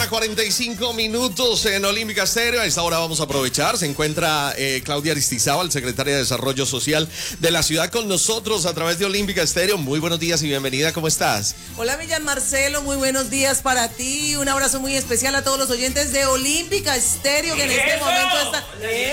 1:45 en Olímpica Estéreo. A esta hora vamos a aprovechar. Se encuentra Claudia Aristizábal, secretaria de Desarrollo Social de la ciudad, con nosotros a través de Olímpica Estéreo. Muy buenos días y bienvenida. ¿Cómo estás? Hola, Millán Marcelo. Muy buenos días para ti. Un abrazo muy especial a todos los oyentes de Olímpica Estéreo que en este momento están.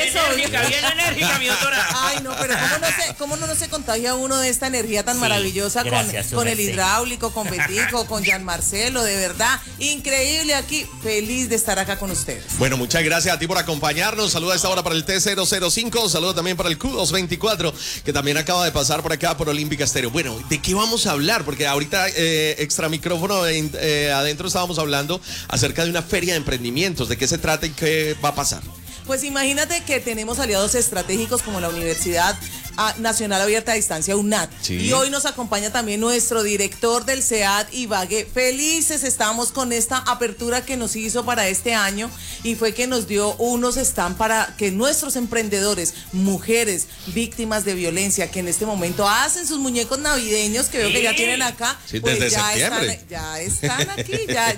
Bien enérgica, mi doctora. Ay, no, pero ¿cómo no se contagia uno de esta energía tan maravillosa con el hidráulico, con Betico, con Jan Marcelo? De verdad, increíble aquí. Feliz de estar acá con ustedes. Bueno, muchas gracias a ti por acompañarnos. Saluda a esta hora para el T005. Saludo también para el Q224, que también acaba de pasar por acá por Olímpica Estéreo. Bueno, ¿de qué vamos a hablar? Porque ahorita extra micrófono adentro estábamos hablando acerca de una feria de emprendimientos. ¿De qué se trata y qué va a pasar? Pues imagínate que tenemos aliados estratégicos como la Universidad Nacional Abierta a Distancia, UNAD. Sí. Y hoy nos acompaña también nuestro director del SEAD, Ibagué. Felices estamos con esta apertura que nos hizo para este año y fue que nos dio unos stand para que nuestros emprendedores, mujeres víctimas de violencia, que en este momento hacen sus muñecos navideños, que veo que ya tienen acá, sí, pues desde ya septiembre. están aquí,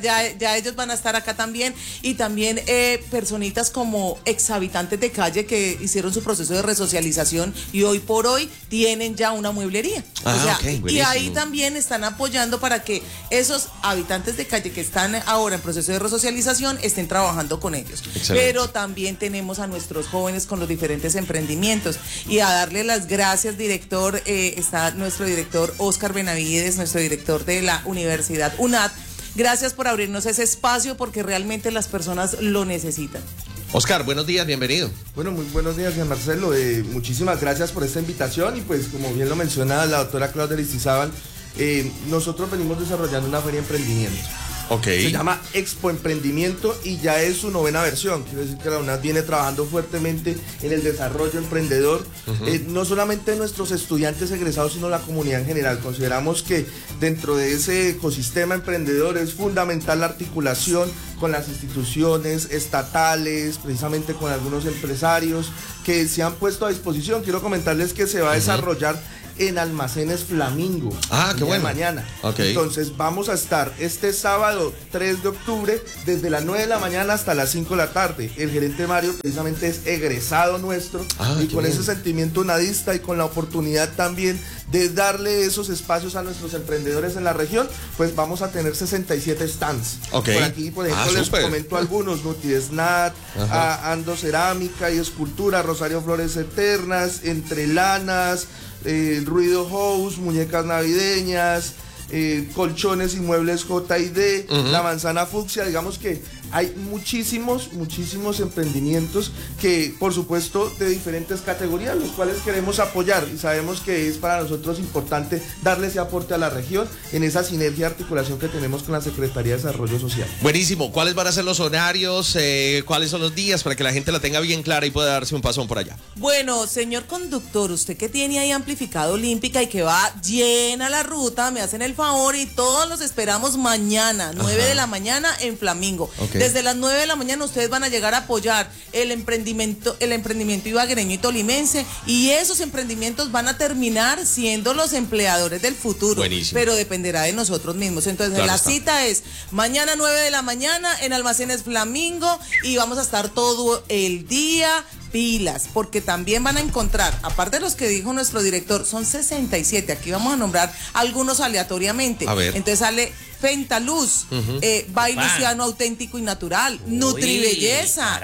ya ellos van a estar acá también. Y también personitas como exhabitantes de calle que hicieron su proceso de resocialización y hoy por hoy tienen ya una mueblería. Okay, y ahí también están apoyando para que esos habitantes de calle que están ahora en proceso de resocialización estén trabajando con ellos. Excelente. Pero también tenemos a nuestros jóvenes con los diferentes emprendimientos y a darle las gracias, director. Está nuestro director Oscar Benavides, nuestro director de la Universidad UNAD. Gracias por abrirnos ese espacio porque realmente las personas lo necesitan. Oscar, buenos días, bienvenido. Bueno, muy buenos días, Jan Marcelo. Muchísimas gracias por esta invitación y pues como bien lo menciona la doctora Claudia Aristizábal, nosotros venimos desarrollando una feria de emprendimiento. Okay. Se llama Expo Emprendimiento y ya es su 9ª versión. Quiero decir que la UNAD viene trabajando fuertemente en el desarrollo emprendedor. No solamente nuestros estudiantes egresados, sino la comunidad en general. Consideramos que dentro de ese ecosistema emprendedor es fundamental la articulación con las instituciones estatales, precisamente con algunos empresarios que se han puesto a disposición. Quiero comentarles que se va a desarrollar en Almacenes Flamingo. Qué bueno. Mañana. Okay. Entonces vamos a estar este sábado 3 de octubre desde las 9 de la mañana hasta las 5 de la tarde. El gerente Mario precisamente es egresado nuestro y con ese sentimiento unadista y con la oportunidad también de darle esos espacios a nuestros emprendedores en la región, pues vamos a tener 67 stands. Okay. Por aquí, por ejemplo, les comento algunos: Nutidesnat, Ando Cerámica y Escultura, Rosario Flores Eternas, Entre Lanas, Ruido House, muñecas navideñas, colchones y muebles J&D, La Manzana Fucsia. Digamos que hay muchísimos emprendimientos que, por supuesto, de diferentes categorías, los cuales queremos apoyar y sabemos que es para nosotros importante darle ese aporte a la región en esa sinergia de articulación que tenemos con la Secretaría de Desarrollo Social. Buenísimo. ¿Cuáles van a ser los horarios? ¿Cuáles son los días para que la gente la tenga bien clara y pueda darse un pasón por allá? Bueno, señor conductor, usted que tiene ahí amplificado Olímpica y que va llena la ruta, me hacen el favor y todos los esperamos mañana, 9 de la mañana en Flamingo. Okay. Desde las 9 de la mañana ustedes van a llegar a apoyar el emprendimiento ibaguereño y tolimense, y esos emprendimientos van a terminar siendo los empleadores del futuro. Buenísimo. Pero dependerá de nosotros mismos. Entonces claro, la cita es mañana 9 de la mañana en Almacenes Flamingo y vamos a estar todo el día. Pilas, porque también van a encontrar, aparte de los que dijo nuestro director, son 67, aquí vamos a nombrar algunos aleatoriamente. A ver. Entonces sale Fentaluz, Bay Luciano Auténtico y Natural, Nutribelleza,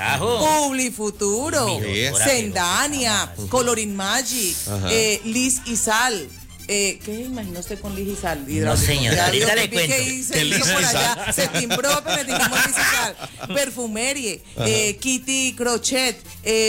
Publifuturo, Sendania, Colorin Magic, Liz y Sal. ¿Qué imaginó usted con Liz y Sal? No, señora, ahorita le cuento. Que Liz y Sal. Se timbró, pero dijimos Liz y Sal. Perfumerie, Kitty Crochet,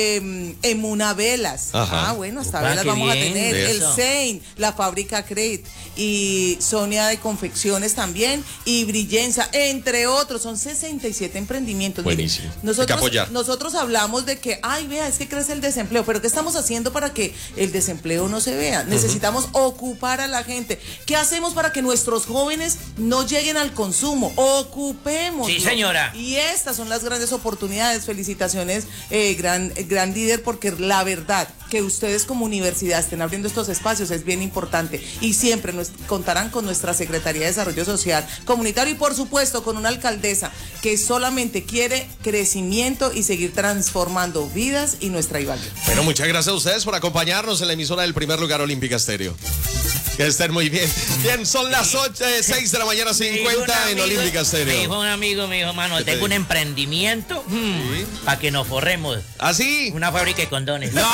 Emuna Velas. Bueno, hasta velas vamos a tener. El Sein, la fábrica Crate y Sonia de Confecciones también y Brillenza, entre otros. Son 67 emprendimientos. Buenísimo. Mire, nosotros hablamos de que, ay, vea, es que crece el desempleo, pero ¿qué estamos haciendo para que el desempleo no se vea? Necesitamos ocupar ocupar a la gente. ¿Qué hacemos para que nuestros jóvenes no lleguen al consumo? Ocupemos. Sí, señora. Y estas son las grandes oportunidades. Felicitaciones, gran líder, porque la verdad que ustedes como universidad estén abriendo estos espacios es bien importante y siempre contarán con nuestra Secretaría de Desarrollo Social, Comunitario y por supuesto con una alcaldesa que solamente quiere crecimiento y seguir transformando vidas y nuestra Ibagué. Bueno, muchas gracias a ustedes por acompañarnos en la emisora del primer lugar Olímpica Estéreo. Que estén muy bien. Bien, son las 6 de la mañana 50 en Olímpica Estéreo. Me dijo un amigo, me dijo, mano, tengo un emprendimiento para que nos forremos. ¿Ah, sí? Una fábrica de condones. ¡No!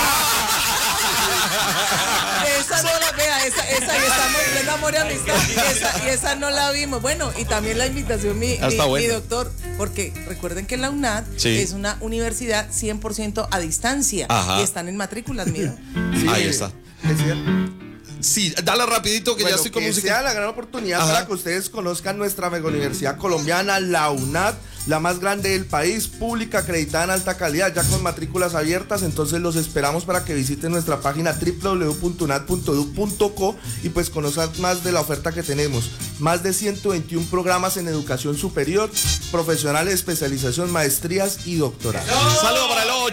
Esa no la vea, esa y estamos en pleno amor y amistad. Y esa no la vimos. Bueno, y también la invitación, mi doctor, porque recuerden que la UNAD es una universidad 100% a distancia. Ajá. Y están en matrículas, mira. Sí, Ahí está. Sí, dale rapidito que ya estoy con música. Sea la gran oportunidad para que ustedes conozcan nuestra mega universidad colombiana, la UNAD, la más grande del país, pública, acreditada en alta calidad, ya con matrículas abiertas. Entonces los esperamos para que visiten nuestra página www.unad.edu.co y pues conozcan más de la oferta que tenemos. Más de 121 programas en educación superior, profesionales de especialización, maestrías y doctorados. Saludos para el 8.